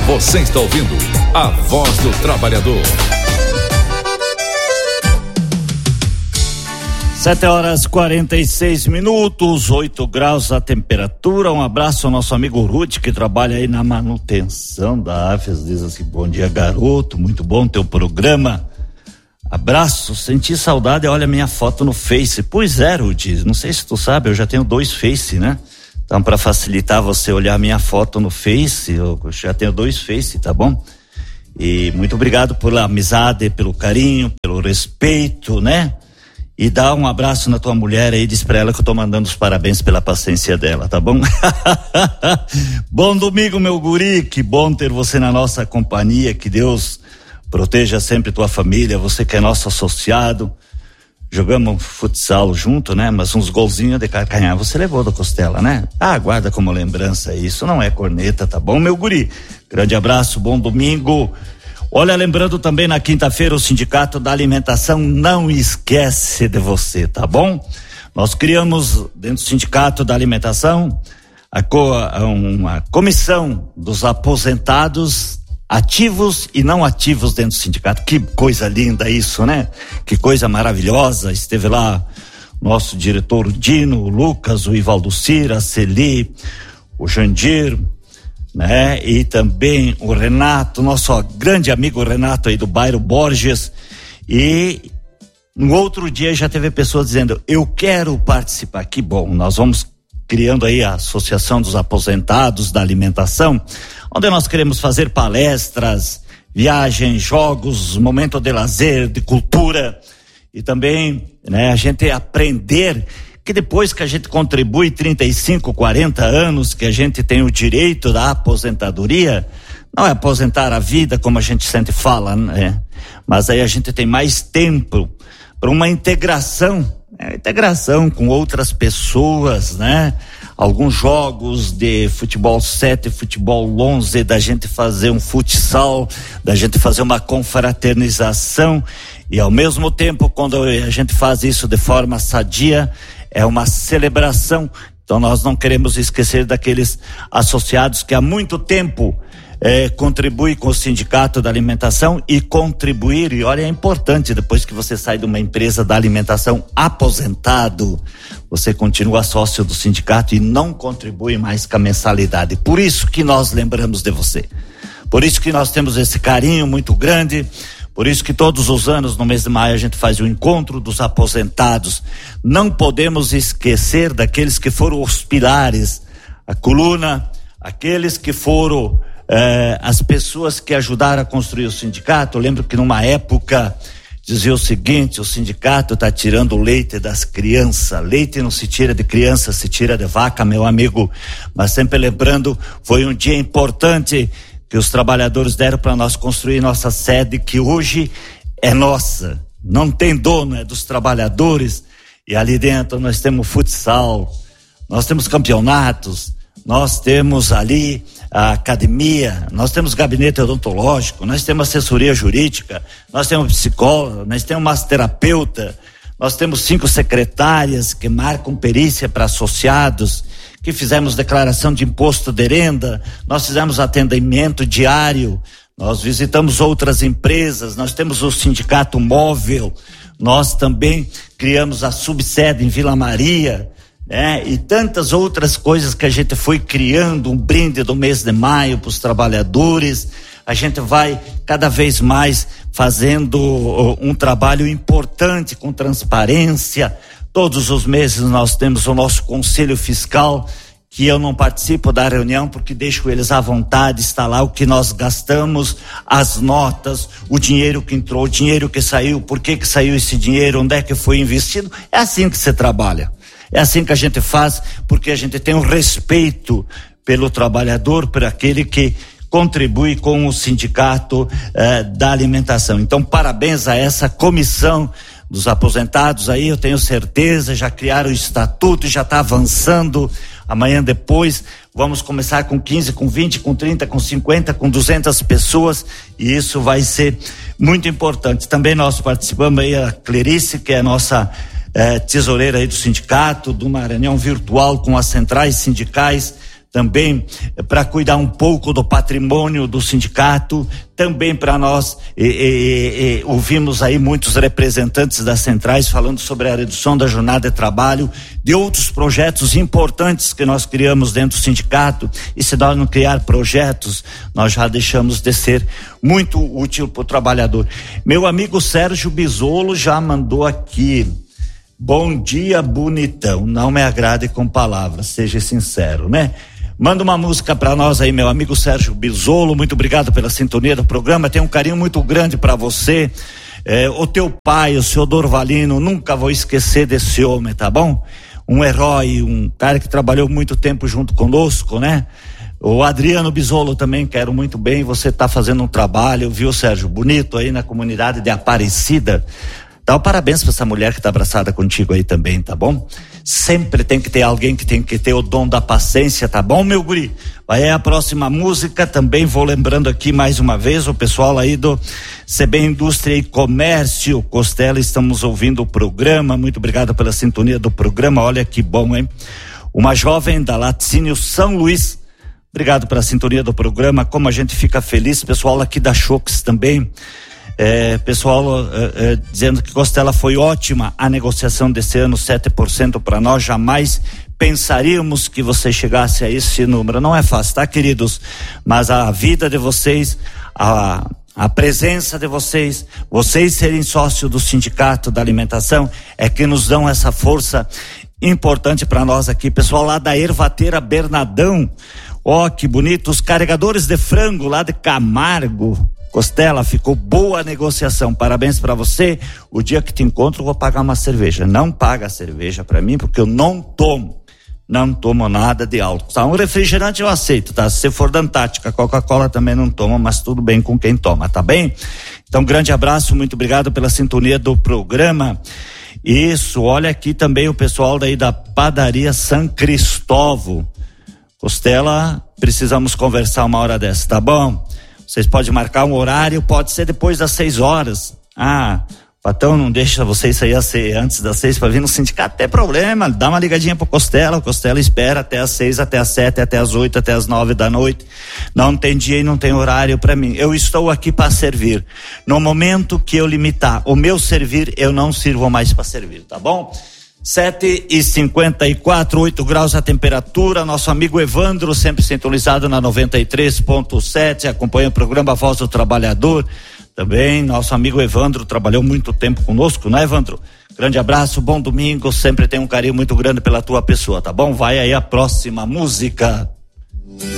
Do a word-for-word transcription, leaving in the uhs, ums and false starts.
Você está ouvindo a Voz do Trabalhador. Sete horas quarenta e seis minutos, oito graus a temperatura. Um abraço ao nosso amigo Ruth, que trabalha aí na manutenção da AFES. Diz assim: bom dia, garoto, muito bom teu programa. Abraço, senti saudade, olha a minha foto no Face. Pois é, Ruth, não sei se tu sabe, eu já tenho dois Face, né? Então, para facilitar você olhar a minha foto no Face, eu já tenho dois Face, tá bom? E muito obrigado pela amizade, pelo carinho, pelo respeito, né? E dá um abraço na tua mulher aí, diz pra ela que eu tô mandando os parabéns pela paciência dela, tá bom? Bom domingo, meu guri, que bom ter você na nossa companhia, que Deus proteja sempre tua família, você que é nosso associado. Jogamos futsal junto, né? Mas uns golzinhos de calcanhar você levou da costela, né? Ah, guarda como lembrança isso, não é corneta, tá bom, meu guri? Grande abraço, bom domingo. Olha, lembrando também, na quinta-feira o Sindicato da Alimentação não esquece de você, tá bom? Nós criamos dentro do Sindicato da Alimentação a co, uma comissão dos aposentados ativos e não ativos dentro do sindicato. Que coisa linda isso, né? Que coisa maravilhosa. Esteve lá nosso diretor Dino, o Lucas, o Ivaldo Cira, a Celi, o Jandir, né? E também o Renato, nosso grande amigo Renato aí do bairro Borges. E no outro dia já teve pessoas dizendo: eu quero participar. Que bom, nós vamos criando aí a Associação dos Aposentados da Alimentação, onde nós queremos fazer palestras, viagens, jogos, momento de lazer, de cultura, e também, né, a gente aprender que depois que a gente contribui trinta e cinco, quarenta anos, que a gente tem o direito da aposentadoria, não é aposentar a vida como a gente sempre fala, né? Mas aí a gente tem mais tempo para uma integração, né? Integração com outras pessoas, né? Alguns jogos de futebol sete, futebol onze, da gente fazer um futsal, da gente fazer uma confraternização, e ao mesmo tempo, quando a gente faz isso de forma sadia, é uma celebração. Então nós não queremos esquecer daqueles associados que há muito tempo eh, contribuem com o Sindicato da Alimentação, e contribuir, e olha, é importante, depois que você sai de uma empresa da alimentação aposentado, você continua sócio do sindicato e não contribui mais com a mensalidade. Por isso que nós lembramos de você, por isso que nós temos esse carinho muito grande. Por isso que todos os anos, no mês de maio, a gente faz o encontro dos aposentados. Não podemos esquecer daqueles que foram os pilares, a coluna, aqueles que foram eh, as pessoas que ajudaram a construir o sindicato. Eu lembro que numa época dizia o seguinte: o sindicato está tirando o leite das crianças. Leite não se tira de criança, se tira de vaca, meu amigo. Mas sempre lembrando, foi um dia importante que os trabalhadores deram para nós construir nossa sede, que hoje é nossa, não tem dono, é dos trabalhadores. E ali dentro nós temos futsal, nós temos campeonatos, nós temos ali a academia, nós temos gabinete odontológico, nós temos assessoria jurídica, nós temos psicóloga, nós temos massoterapeuta, nós temos cinco secretárias que marcam perícia para associados, que fizemos declaração de imposto de renda, nós fizemos atendimento diário, nós visitamos outras empresas, nós temos o sindicato móvel, nós também criamos a subsede em Vila Maria, né? E tantas outras coisas que a gente foi criando, um brinde do mês de maio para os trabalhadores. A gente vai cada vez mais fazendo um trabalho importante com transparência. Todos os meses nós temos o nosso conselho fiscal, que eu não participo da reunião porque deixo eles à vontade, está lá o que nós gastamos, as notas, o dinheiro que entrou, o dinheiro que saiu, por que que saiu esse dinheiro, onde é que foi investido. É assim que se trabalha, é assim que a gente faz, porque a gente tem um respeito pelo trabalhador, por aquele que contribui com o sindicato eh, da alimentação. Então, parabéns a essa comissão dos aposentados aí, eu tenho certeza, já criaram o estatuto, já está avançando. Amanhã depois vamos começar com quinze, com vinte, com trinta, com cinquenta, com duzentas pessoas, e isso vai ser muito importante. Também nós participamos aí, a Clerice, que é a nossa eh, tesoureira aí do sindicato, de uma reunião virtual com as centrais sindicais, também para cuidar um pouco do patrimônio do sindicato, também para nós e, e, e, ouvimos aí muitos representantes das centrais falando sobre a redução da jornada de trabalho, de outros projetos importantes que nós criamos dentro do sindicato, e se nós não criar projetos, nós já deixamos de ser muito útil para o trabalhador. Meu amigo Sérgio Bisolo já mandou aqui: bom dia, bonitão, não me agrade com palavras, seja sincero, né? Manda uma música para nós aí, meu amigo Sérgio Bisolo, muito obrigado pela sintonia do programa, tenho um carinho muito grande para você, é, o teu pai, o senhor Dorvalino, nunca vou esquecer desse homem, tá bom? Um herói, um cara que trabalhou muito tempo junto conosco, né? O Adriano Bisolo também, quero muito bem, você tá fazendo um trabalho, viu, Sérgio, bonito aí na comunidade de Aparecida. Dá um parabéns para essa mulher que tá abraçada contigo aí também, tá bom? Sempre tem que ter alguém que tem que ter o dom da paciência, tá bom, meu guri? Vai aí a próxima música, também vou lembrando aqui mais uma vez o pessoal aí do C B Indústria e Comércio, Costela, estamos ouvindo o programa, muito obrigado pela sintonia do programa, olha que bom, hein? Uma jovem da Laticínio São Luís, obrigado pela sintonia do programa, como a gente fica feliz, pessoal aqui da Chox também, É, pessoal é, é, dizendo que Costela foi ótima a negociação desse ano, sete por cento para nós, jamais pensaríamos que você chegasse a esse número, não é fácil, tá, queridos? Mas a vida de vocês, a, a presença de vocês, vocês serem sócios do Sindicato da Alimentação é que nos dão essa força importante para nós aqui, pessoal lá da Ervateira Bernadão, ó, que bonito, os carregadores de frango lá de Camargo, Costela, ficou boa a negociação, parabéns para você. O dia que te encontro eu vou pagar uma cerveja, não paga cerveja para mim porque eu não tomo, não tomo nada de álcool, tá? Um refrigerante eu aceito, tá? Se for da Antártica, Coca-Cola também não tomo, mas tudo bem com quem toma, tá bem? Então, grande abraço, muito obrigado pela sintonia do programa. Isso, olha aqui também o pessoal daí da Padaria São Cristóvão. Costela, precisamos conversar uma hora dessa, tá bom? Vocês podem marcar um horário, pode ser depois das seis horas. Ah, o patrão não deixa vocês sair antes das seis para vir no sindicato, tem problema, dá uma ligadinha pro Costela, o Costela espera até as seis, até as sete, até as oito, até as nove da noite. Não tem dia e não tem horário para mim. Eu estou aqui para servir. No momento que eu limitar o meu servir, eu não sirvo mais para servir, tá bom? Sete e cinquenta e quatro, oito graus a temperatura, nosso amigo Evandro, sempre sintonizado na noventa e três ponto sete, acompanha o programa Voz do Trabalhador, também, nosso amigo Evandro, trabalhou muito tempo conosco, não é, Evandro? Grande abraço, bom domingo, sempre tem um carinho muito grande pela tua pessoa, tá bom? Vai aí a próxima música.